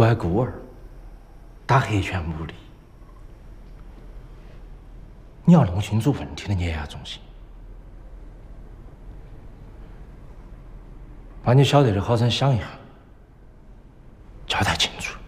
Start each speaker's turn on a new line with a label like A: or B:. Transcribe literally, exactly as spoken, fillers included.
A: 乖孤儿，打黑拳无力。你要弄清楚问题的严重性，把你晓得的好生想一下，交代清楚。